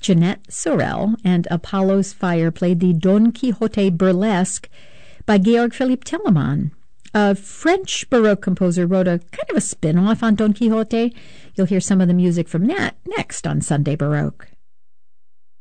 Jeanette Sorel and Apollo's Fire played the Don Quixote Burlesque by Georg Philipp Telemann. A French Baroque composer wrote a kind of a spin-off on Don Quixote. You'll hear some of the music from that next on Sunday Baroque.